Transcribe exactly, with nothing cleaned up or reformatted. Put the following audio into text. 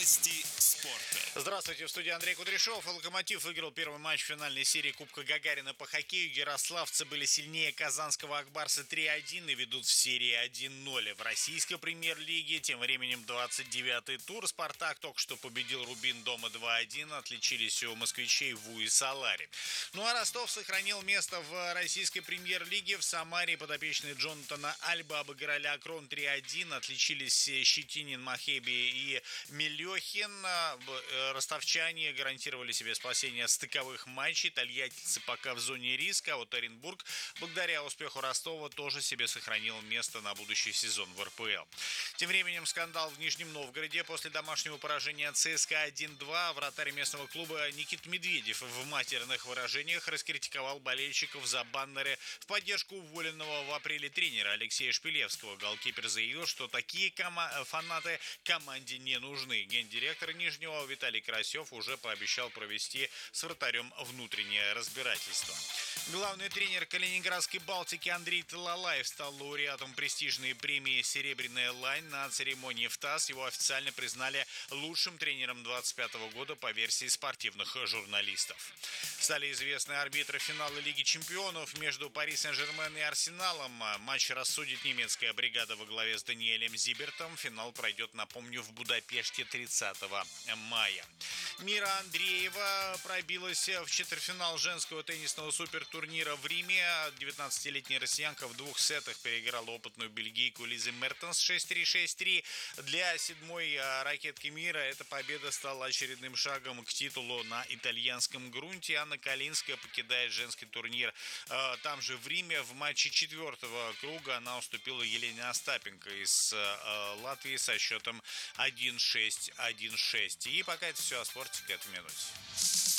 Новости спорта. Здравствуйте, в студии Андрей Кудряшов. «Локомотив» выиграл первый матч в финальной серии Кубка Гагарина по хоккею. Ярославцы были сильнее казанского «Акбарса» три один и ведут в серии один ноль. В российской премьер-лиге тем временем двадцать девятый тур. «Спартак» только что победил «Рубин» дома два один. Отличились у москвичей Ву и Солари. Ну а Ростов сохранил место в российской премьер-лиге. В Самаре подопечные Джонатана Альба обыграли «Акрон» три один. Отличились Щетинин, Махеби и Мелехин. Ростовчане гарантировали себе спасение от стыковых матчей. Тольяттинцы пока в зоне риска, а вот Оренбург, благодаря успеху Ростова, тоже себе сохранил место на будущий сезон в эр пэ эл. Тем временем скандал в Нижнем Новгороде. После домашнего поражения ЦСКА один два вратарь местного клуба Никита Медведев в матерных выражениях раскритиковал болельщиков за баннеры в поддержку уволенного в апреле тренера Алексея Шпилевского. Голкипер заявил, что такие кома- фанаты команде не нужны. Гендиректор Нижнего Виталий Карасев уже пообещал провести с вратарем внутреннее разбирательство. Главный тренер калининградской «Балтики» Андрей Талалаев стал лауреатом престижной премии «Серебряная лань» на церемонии в ТАСС. Его официально признали лучшим тренером двадцать пятого года по версии спортивных журналистов. Стали известны арбитры финала Лиги чемпионов между Пари Сен-Жермен и Арсеналом. Матч рассудит немецкая бригада во главе с Даниэлем Зибертом. Финал пройдет, напомню, в Будапеште тридцатого мая. Мира Андреева пробилась в четвертьфинал женского теннисного супертурнира в Риме. девятнадцатилетняя россиянка в двух сетах переиграла опытную бельгийку Лизу Мертенс шесть три шесть три. Для седьмой ракетки мира эта победа стала очередным шагом к титулу на итальянском грунте. Анна Калинская покидает женский турнир там же в Риме. В матче четвертого круга она уступила Елене Остапенко из Латвии со счетом один шесть один шесть. И пока это все о спорте к этой минуте.